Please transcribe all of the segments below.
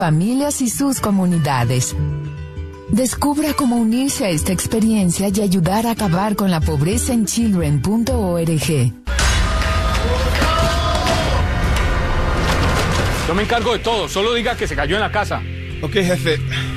familias y sus comunidades. Descubra cómo unirse a esta experiencia y ayudar a acabar con la pobreza en children.org. Yo me encargo de todo, solo diga que se cayó en la casa. Ok, jefe.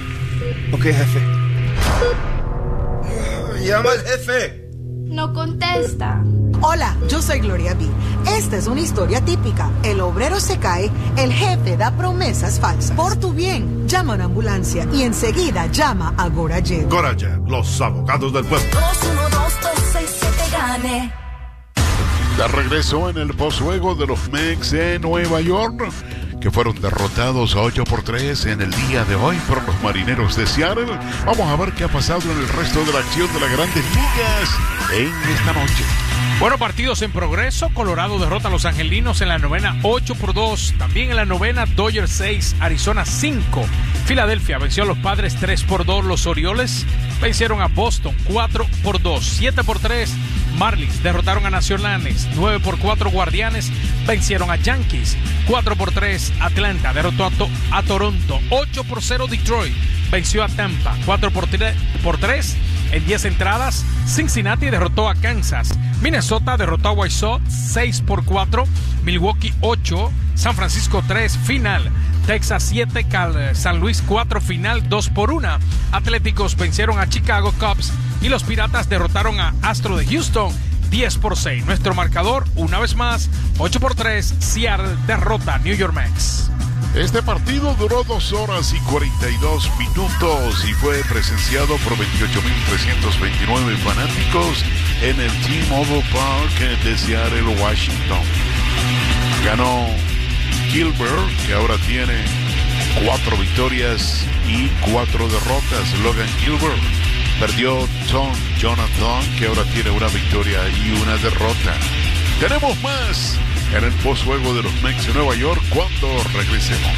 Llama al jefe. No contesta. Hola, yo soy Gloria B. Esta es una historia típica. El obrero se cae, el jefe da promesas falsas. Por tu bien, llama a una ambulancia y enseguida llama a Gorajet. Gorajet, los abogados del pueblo. 212-267-GANE. De regreso en el postjuego de los Mets de Nueva York, que fueron derrotados 8-3 en el día de hoy por los Marineros de Seattle. Vamos a ver qué ha pasado en el resto de la acción de las Grandes Ligas en esta noche. Bueno, partidos en progreso. Colorado derrota a los Angelinos en la novena 8-2. También en la novena Dodgers 6, Arizona 5. Filadelfia venció a los Padres 3-2. Los Orioles vencieron a Boston 4-2. 7-3 Marlins derrotaron a Nacionales. 9-4 Guardianes vencieron a Yankees. 4-3 Atlanta derrotó a Toronto. 8-0 Detroit venció a Tampa. 4-3 en 10 entradas. Cincinnati derrotó a Kansas. Minnesota derrotó a White Sox 6-4. Milwaukee 8. San Francisco 3. Final. Texas 7. San Luis 4. Final 2-1. Atléticos vencieron a Chicago Cubs. Y los Piratas derrotaron a Astros de Houston 10-6. Nuestro marcador, una vez más, 8-3. Seattle derrota a New York Mets. Este partido duró 2 horas y 42 minutos y fue presenciado por 28.329 fanáticos en el T-Mobile Park de Seattle, Washington. Ganó Gilbert, que ahora tiene 4 victorias y 4 derrotas. Logan Gilbert. Perdió Tom Jonathan, que ahora tiene una victoria y una derrota. Tenemos más en el postjuego de los Mets de Nueva York cuando regresemos.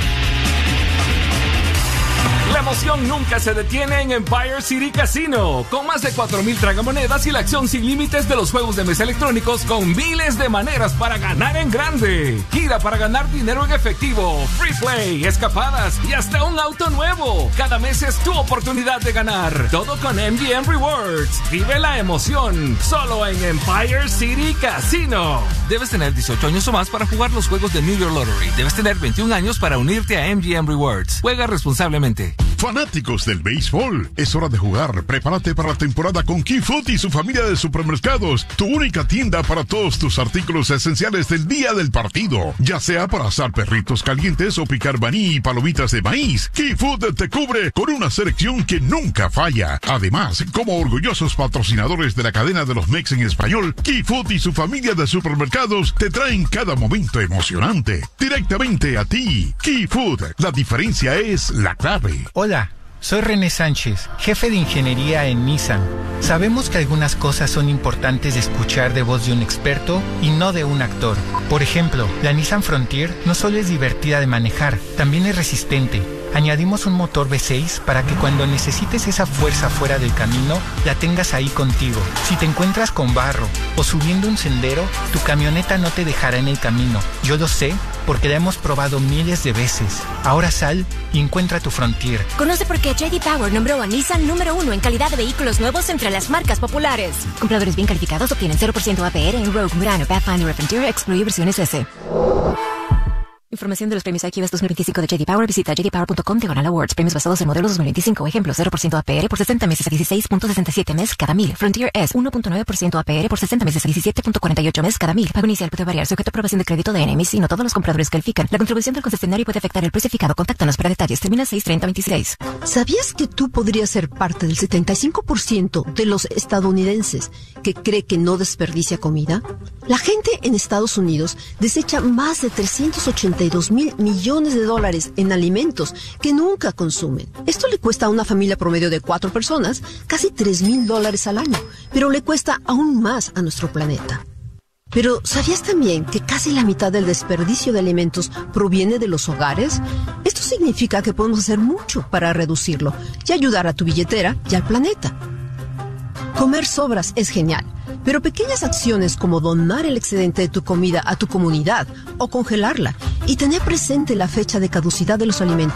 La emoción nunca se detiene en Empire City Casino. Con más de 4,000 tragamonedas y la acción sin límites de los juegos de mesa electrónicos con miles de maneras para ganar en grande. Gira para ganar dinero en efectivo, free play, escapadas y hasta un auto nuevo. Cada mes es tu oportunidad de ganar. Todo con MGM Rewards. Vive la emoción solo en Empire City Casino. Debes tener 18 años o más para jugar los juegos de New York Lottery. Debes tener 21 años para unirte a MGM Rewards. Juega responsablemente. Fanáticos del béisbol, es hora de jugar. Prepárate para la temporada con Key Food y su familia de supermercados, tu única tienda para todos tus artículos esenciales del día del partido. Ya sea para asar perritos calientes o picar maní y palomitas de maíz, Key Food te cubre con una selección que nunca falla. Además, como orgullosos patrocinadores de la cadena de los Mex en español, Key Food y su familia de supermercados te traen cada momento emocionante. Directamente a ti. Key Food, la diferencia es la clave. Hola, soy René Sánchez, jefe de ingeniería en Nissan. Sabemos que algunas cosas son importantes de escuchar de voz de un experto y no de un actor. Por ejemplo, la Nissan Frontier no solo es divertida de manejar, también es resistente. Añadimos un motor V6 para que cuando necesites esa fuerza fuera del camino, la tengas ahí contigo. Si te encuentras con barro o subiendo un sendero, tu camioneta no te dejará en el camino. Yo lo sé porque la hemos probado miles de veces. Ahora sal y encuentra tu Frontier. Conoce por qué J.D. Power nombró a Nissan número 1 en calidad de vehículos nuevos entre las marcas populares. Compradores bien calificados obtienen 0% APR en Rogue, Murano, Pathfinder y Frontier, excluye versiones S. Información de los premios IQS 2025 de J.D. Power. Visita jdpower.com/awards. Premios basados en modelos 2025. Ejemplo, 0% APR por 60 meses a 16.67 mes cada 1000. Frontier S, 1.9% APR por 60 meses a 17.48 mes cada 1000. Pago inicial puede variar sujeto a aprobación de crédito de NMIS y no todos los compradores califican. La contribución del concesionario puede afectar el precio fijado. Contáctanos para detalles. Termina 6/30/26. ¿Sabías que tú podrías ser parte del 75% de los estadounidenses que cree que no desperdicia comida? La gente en Estados Unidos desecha más de 382,000 millones de dólares en alimentos que nunca consumen. Esto le cuesta a una familia promedio de 4 personas casi $3,000 al año, pero le cuesta aún más a nuestro planeta. Pero ¿sabías también que casi la mitad del desperdicio de alimentos proviene de los hogares? Esto significa que podemos hacer mucho para reducirlo y ayudar a tu billetera y al planeta. Comer sobras es genial, pero pequeñas acciones como donar el excedente de tu comida a tu comunidad o congelarla y tener presente la fecha de caducidad de los alimentos